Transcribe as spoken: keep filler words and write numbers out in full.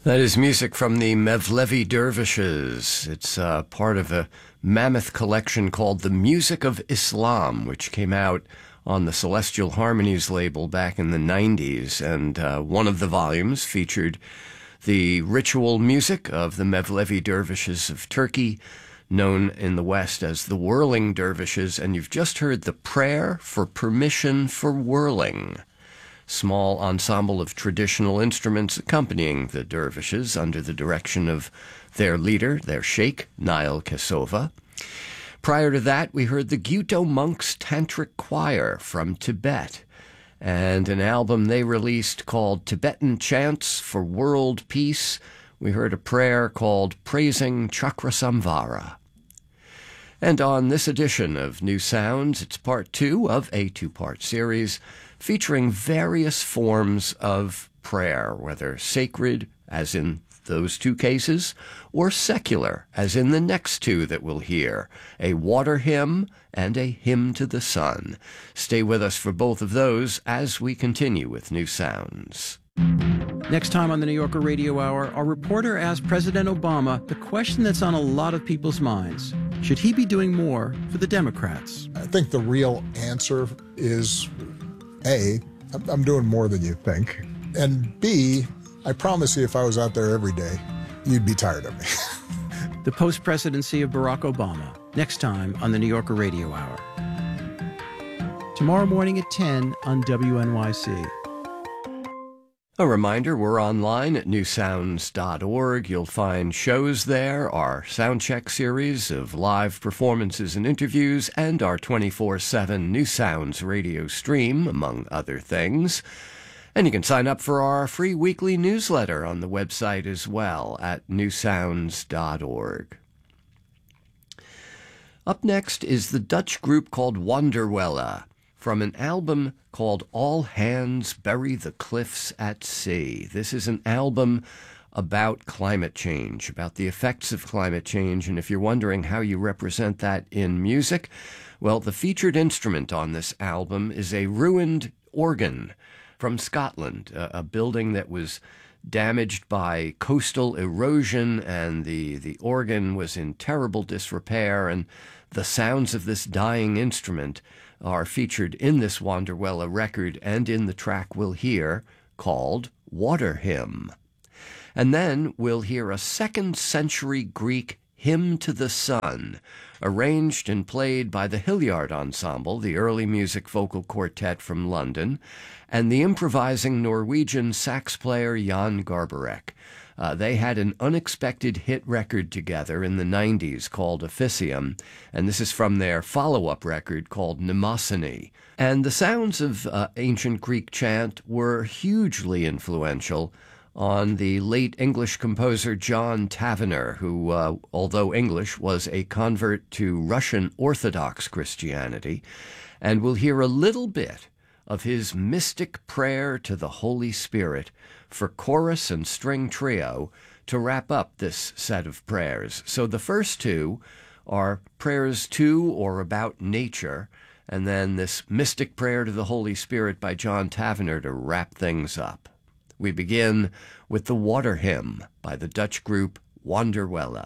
That is music from the Mevlevi Dervishes. It's uh, part of a mammoth collection called The Music of Islam, which came out on the Celestial Harmonies label back in the nineties. And uh, one of the volumes featured the ritual music of the Mevlevi Dervishes of Turkey, known in the West as the Whirling Dervishes. And you've just heard the prayer for permission for whirling. Small ensemble of traditional instruments accompanying the dervishes under the direction of their leader, their sheikh, Nail Kesova. Prior to that, we heard the Gyuto Monks Tantric Choir from Tibet and an album they released called Tibetan Chants for World Peace. We heard a prayer called Praising Chakrasamvara. And on this edition of New Sounds, it's part two of a two-part series featuring various forms of prayer, whether sacred, as in those two cases, or secular, as in the next two that we'll hear, a water hymn and a hymn to the sun. Stay with us for both of those as we continue with New Sounds. Next time on the New Yorker Radio Hour, our reporter asked President Obama the question that's on a lot of people's minds. Should he be doing more for the Democrats? I think the real answer is, A, I'm doing more than you think. And B, I promise you if I was out there every day, you'd be tired of me. The post-presidency of Barack Obama, next time on the New Yorker Radio Hour. Tomorrow morning at ten on W N Y C. A reminder, we're online at new sounds dot org. You'll find shows there, our Soundcheck series of live performances and interviews, and our twenty-four seven New Sounds radio stream, among other things. And you can sign up for our free weekly newsletter on the website as well at new sounds dot org. Up next is the Dutch group called Wonderwella, from an album called All Hands Bury the Cliffs at Sea. This is an album about climate change, about the effects of climate change, and if you're wondering how you represent that in music, well, the featured instrument on this album is a ruined organ from Scotland, a, a building that was damaged by coastal erosion, and the, the organ was in terrible disrepair, and the sounds of this dying instrument are featured in this Wonderwella record and in the track we'll hear called Water Hymn. And then we'll hear a second century Greek hymn to the sun, arranged and played by the Hilliard Ensemble, the early music vocal quartet from London, and the improvising Norwegian sax player Jan Garbarek. Uh, they had an unexpected hit record together in the nineties called Officium, and this is from their follow-up record called Mnemosyne. And the sounds of uh, ancient Greek chant were hugely influential on the late English composer John Tavener, who, uh, although English, was a convert to Russian Orthodox Christianity. And we'll hear a little bit of his mystic prayer to the Holy Spirit for chorus and string trio to wrap up this set of prayers. So the first two are prayers to or about nature, and then this mystic prayer to the Holy Spirit by John Tavener to wrap things up. We begin with the Water Hymn by the Dutch group Wonderwella.